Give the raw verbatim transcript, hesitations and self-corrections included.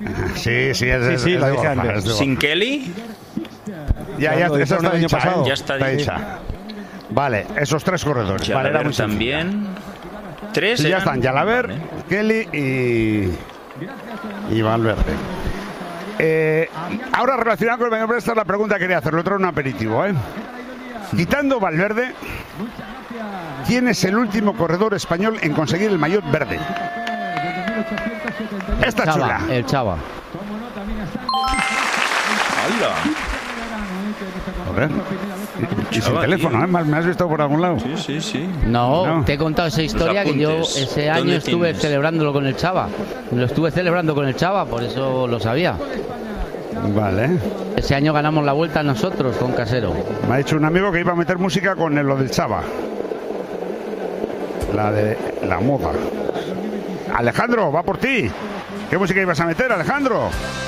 Sí, sí, es, sí, es, sí, es la de dije Borja, antes. es de Borja. ¿Sin Kelly? Ya, ya, Lo esa dijeron está el año dicha, pasado. ¿eh? Ya está Está dicho. dicha. Vale, esos tres corredores. Vale, era Jalaber muy sencilla. también. Tres Sí, ya eran. están, Jalaber, Vale. Kelly y, y Valverde. Eh, ahora relacionado con el Benjamín, esta es la pregunta que quería hacer, lo otro era un aperitivo, ¿eh? Quitando Valverde, ¿quién es el último corredor español en conseguir el maillot verde? Esta Chava, chula. el Chava. ¡Hala! A ver. Y sin Chava, teléfono, tío. ¿eh? ¿Me has visto por algún lado? Sí, sí, sí. No, No. te he contado esa historia que yo apuntes. ese año ¿Dónde estuve tienes? celebrándolo con el Chava. Lo estuve celebrando con el Chava, por eso lo sabía. Vale. Ese año ganamos la vuelta nosotros con Casero. Me ha dicho un amigo que iba a meter música con lo del Chava. La de la moda. Alejandro, va por ti. ¿Qué música ibas a meter, Alejandro?